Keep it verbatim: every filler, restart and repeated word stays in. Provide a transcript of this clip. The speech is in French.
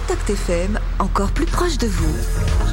Contact F M, encore plus proche de vous.